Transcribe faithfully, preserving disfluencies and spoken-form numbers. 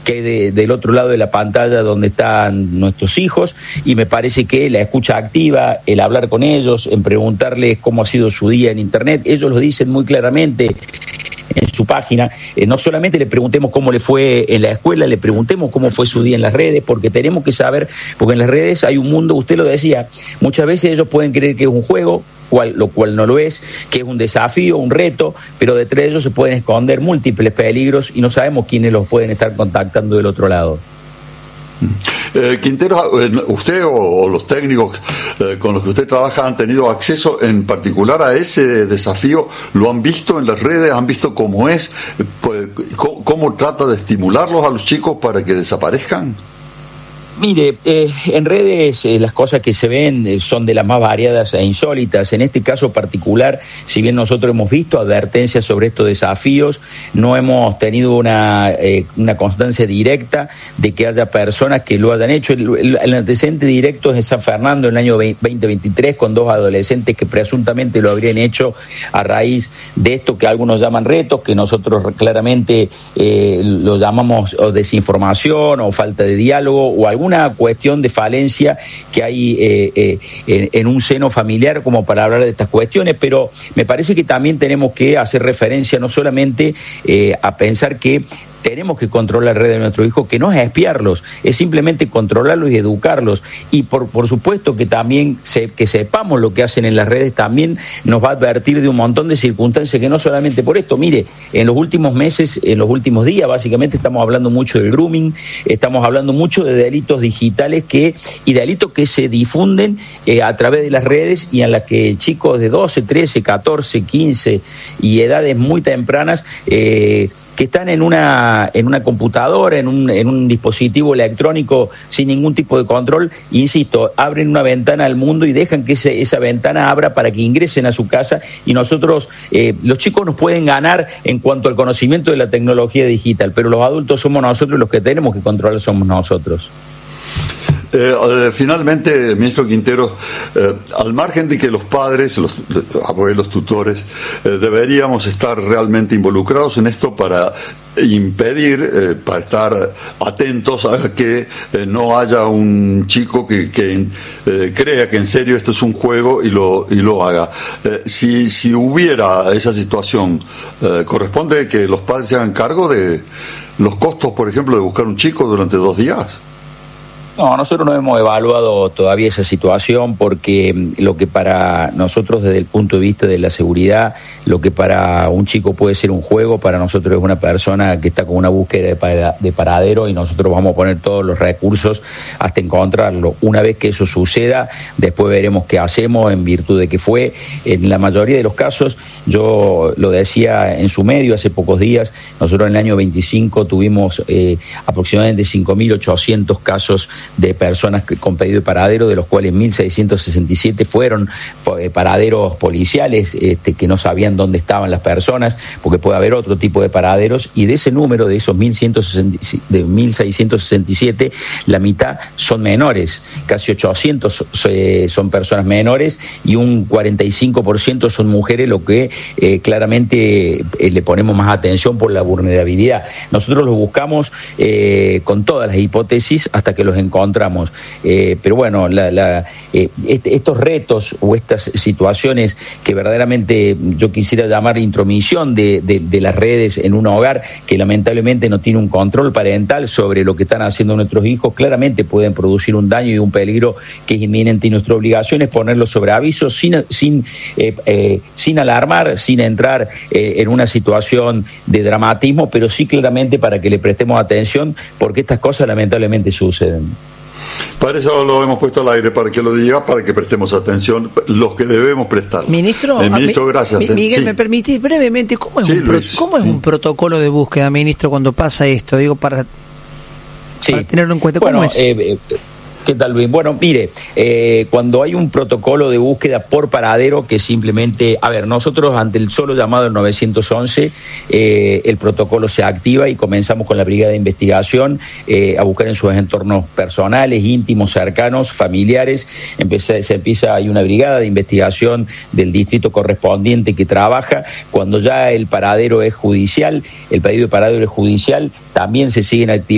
que hay de, del otro lado de la pantalla donde están nuestros hijos, y me parece que la escucha activa, el hablar con ellos, en preguntarles cómo ha sido su día en internet, ellos lo dicen muy claramente en su página, eh, no solamente le preguntemos cómo le fue en la escuela, le preguntemos cómo fue su día en las redes, porque tenemos que saber, porque en las redes hay un mundo, usted lo decía, muchas veces ellos pueden creer que es un juego, cual, lo cual no lo es, que es un desafío, un reto, pero detrás de ellos se pueden esconder múltiples peligros y no sabemos quiénes los pueden estar contactando del otro lado. Eh, Quintero, eh, usted o, o los técnicos eh, con los que usted trabaja han tenido acceso en particular a ese desafío, ¿lo han visto en las redes? ¿Han visto cómo es? Pues, ¿cómo, cómo trata de estimularlos a los chicos para que desaparezcan? Mire, eh, en redes eh, las cosas que se ven eh, son de las más variadas e insólitas. En este caso particular, si bien nosotros hemos visto advertencias sobre estos desafíos, no hemos tenido una, eh, una constancia directa de que haya personas que lo hayan hecho. El, el, el antecedente directo es en San Fernando en el año veinte veintitrés, con dos adolescentes que presuntamente lo habrían hecho a raíz de esto que algunos llaman retos, que nosotros claramente eh, lo llamamos o desinformación o falta de diálogo o algún una cuestión de falencia que hay eh, eh, en, en un seno familiar como para hablar de estas cuestiones, pero me parece que también tenemos que hacer referencia no solamente eh, a pensar que tenemos que controlar la red de nuestros hijos, que no es espiarlos, es simplemente controlarlos y educarlos. Y por, por supuesto que también se, que sepamos lo que hacen en las redes también nos va a advertir de un montón de circunstancias que no solamente por esto. Mire, en los últimos meses, en los últimos días, básicamente estamos hablando mucho del grooming, estamos hablando mucho de delitos digitales que y delitos que se difunden eh, a través de las redes y en las que chicos de doce, trece, catorce, quince y edades muy tempranas eh, que están en una en una computadora, en un en un dispositivo electrónico sin ningún tipo de control, insisto, abren una ventana al mundo y dejan que ese, esa ventana abra para que ingresen a su casa y nosotros, eh, los chicos nos pueden ganar en cuanto al conocimiento de la tecnología digital, pero los adultos somos nosotros, los que tenemos que controlar somos nosotros. Eh, eh, finalmente, ministro Quintero, eh, al margen de que los padres, los, los abuelos, tutores, eh, deberíamos estar realmente involucrados en esto para impedir, eh, para estar atentos a que eh, no haya un chico que, que eh, crea que en serio esto es un juego y lo y lo haga. Eh, si, si hubiera esa situación, eh, corresponde que los padres se hagan cargo de los costos, por ejemplo, de buscar un chico durante dos días. No, nosotros no hemos evaluado todavía esa situación porque lo que para nosotros desde el punto de vista de la seguridad, lo que para un chico puede ser un juego, para nosotros es una persona que está con una búsqueda de, para, de paradero y nosotros vamos a poner todos los recursos hasta encontrarlo. Una vez que eso suceda, después veremos qué hacemos en virtud de que fue. En la mayoría de los casos, yo lo decía en su medio hace pocos días, nosotros en el año veinticinco tuvimos eh, aproximadamente cinco mil ochocientos casos de personas que, con pedido de paradero, de los cuales mil seiscientos sesenta y siete fueron eh, paraderos policiales este, que no sabían dónde estaban las personas, porque puede haber otro tipo de paraderos, y de ese número, de esos mil seiscientos sesenta y siete, la mitad son menores, casi ochocientos eh, son personas menores y un cuarenta y cinco por ciento son mujeres, lo que eh, claramente eh, le ponemos más atención por la vulnerabilidad. Nosotros los buscamos eh, con todas las hipótesis hasta que los encontramos, eh, pero bueno, la, la, eh, este, estos retos o estas situaciones que verdaderamente yo quisiera llamar intromisión de, de, de las redes en un hogar que lamentablemente no tiene un control parental sobre lo que están haciendo nuestros hijos, claramente pueden producir un daño y un peligro que es inminente, y nuestra obligación es ponerlos sobre aviso sin, sin, eh, eh, sin alarmar, sin entrar eh, en una situación de dramatismo, pero sí claramente para que le prestemos atención, porque estas cosas lamentablemente suceden. Para eso lo hemos puesto al aire, para que lo diga, para que prestemos atención, los que debemos prestar. Ministro, eh, ministro mi, gracias. Mi, Miguel, sí. ¿me permitís brevemente cómo es, sí, un, pro, cómo es sí. un protocolo de búsqueda, ministro, cuando pasa esto? Digo, para, sí. para tenerlo en cuenta, ¿cómo bueno, es? Eh, eh, ¿Qué tal, Luis? Bueno, mire, eh, cuando hay un protocolo de búsqueda por paradero que simplemente, a ver, nosotros ante el solo llamado del nueve once, eh, el protocolo se activa y comenzamos con la brigada de investigación eh, a buscar en sus entornos personales, íntimos, cercanos, familiares. Empieza, se empieza, hay una brigada de investigación del distrito correspondiente que trabaja. Cuando ya el paradero es judicial, el pedido de paradero es judicial, también se siguen activando